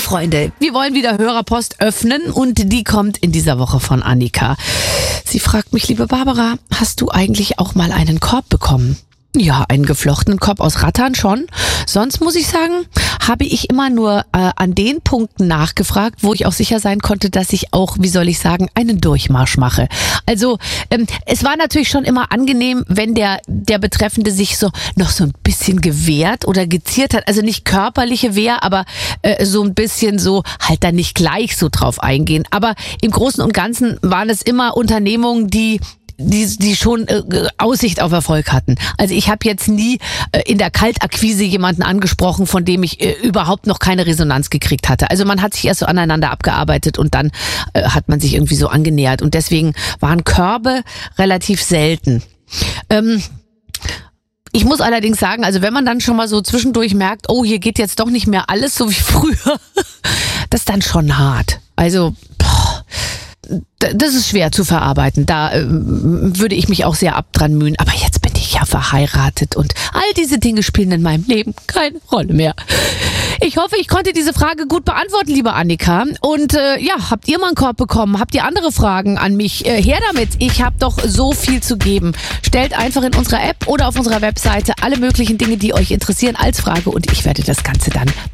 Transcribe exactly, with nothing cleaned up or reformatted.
Freunde, wir wollen wieder Hörerpost öffnen und die kommt in dieser Woche von Annika. Sie fragt mich, liebe Barbara, hast du eigentlich auch mal einen Korb bekommen? Ja, einen geflochtenen Korb aus Rattan schon. Sonst muss ich sagen, habe ich immer nur äh, an den Punkten nachgefragt, wo ich auch sicher sein konnte, dass ich auch, wie soll ich sagen, einen Durchmarsch mache. Also ähm, es war natürlich schon immer angenehm, wenn der der Betreffende sich so noch so ein bisschen gewehrt oder geziert hat. Also nicht körperliche Wehr, aber äh, so ein bisschen so halt dann nicht gleich so drauf eingehen. Aber im Großen und Ganzen waren es immer Unternehmungen, die die die schon äh, Aussicht auf Erfolg hatten. Also ich habe jetzt nie äh, in der Kaltakquise jemanden angesprochen, von dem ich äh, überhaupt noch keine Resonanz gekriegt hatte. Also man hat sich erst so aneinander abgearbeitet und dann äh, hat man sich irgendwie so angenähert. Und deswegen waren Körbe relativ selten. Ähm, Ich muss allerdings sagen, also wenn man dann schon mal so zwischendurch merkt, oh, hier geht jetzt doch nicht mehr alles so wie früher, das ist dann schon hart. Also boah, das ist schwer zu verarbeiten. Da äh, würde ich mich auch sehr ab dran mühen. Aber jetzt bin ich ja verheiratet und all diese Dinge spielen in meinem Leben keine Rolle mehr. Ich hoffe, ich konnte diese Frage gut beantworten, liebe Annika. Und äh, ja, habt ihr mal einen Korb bekommen? Habt ihr andere Fragen an mich? Äh, her damit. Ich habe doch so viel zu geben. Stellt einfach in unserer App oder auf unserer Webseite alle möglichen Dinge, die euch interessieren, als Frage. Und ich werde das Ganze dann